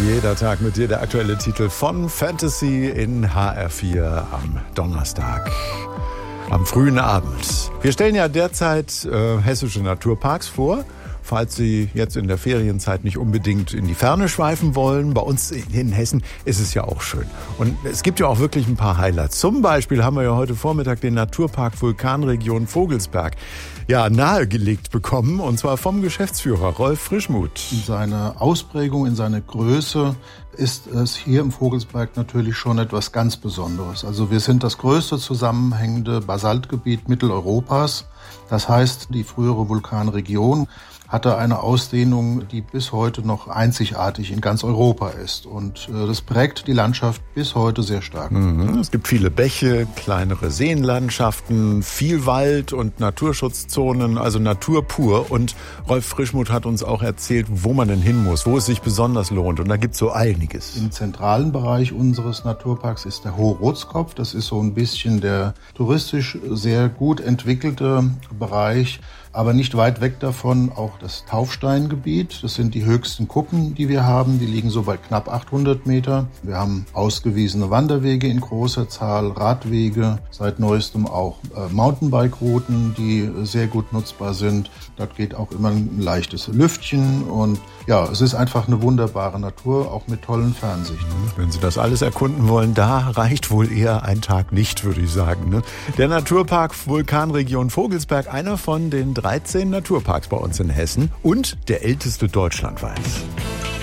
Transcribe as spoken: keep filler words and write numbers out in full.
Jeder Tag mit dir, der aktuelle Titel von Fantasy in H R vier am Donnerstag, am frühen Abend. Wir stellen ja derzeit äh, hessische Naturparks vor, falls Sie jetzt in der Ferienzeit nicht unbedingt in die Ferne schweifen wollen. Bei uns in Hessen ist es ja auch schön. Und es gibt ja auch wirklich ein paar Highlights. Zum Beispiel haben wir ja heute Vormittag den Naturpark Vulkanregion Vogelsberg ja nahegelegt bekommen, und zwar vom Geschäftsführer Rolf Frischmuth. In seiner Ausprägung, in seiner Größe ist es hier im Vogelsberg natürlich schon etwas ganz Besonderes. Also wir sind das größte zusammenhängende Basaltgebiet Mitteleuropas. Das heißt, die frühere Vulkanregion hatte eine Ausdehnung, die bis heute noch einzigartig in ganz Europa ist. Und äh, das prägt die Landschaft bis heute sehr stark. Mhm. Es gibt viele Bäche, kleinere Seenlandschaften, viel Wald und Naturschutzzonen, also Natur pur. Und Rolf Frischmuth hat uns auch erzählt, wo man denn hin muss, wo es sich besonders lohnt. Und da gibt es so einiges. Im zentralen Bereich unseres Naturparks ist der Hohe Rotskopf. Das ist so ein bisschen der touristisch sehr gut entwickelte Bereich. Aber nicht weit weg davon auch das Taufsteingebiet. Das sind die höchsten Kuppen, die wir haben. Die liegen so bei knapp achthundert Meter. Wir haben ausgewiesene Wanderwege in großer Zahl, Radwege, seit neuestem auch äh, Mountainbike-Routen, die sehr gut nutzbar sind. Dort geht auch immer ein leichtes Lüftchen. Und ja, es ist einfach eine wunderbare Natur, auch mit tollen Fernsichten. Wenn Sie das alles erkunden wollen, da reicht wohl eher ein Tag nicht, würde ich sagen. Ne? Der Naturpark Vulkanregion Vogelsberg, einer von den dreizehn Naturparks bei uns in Hessen und der älteste deutschlandweit.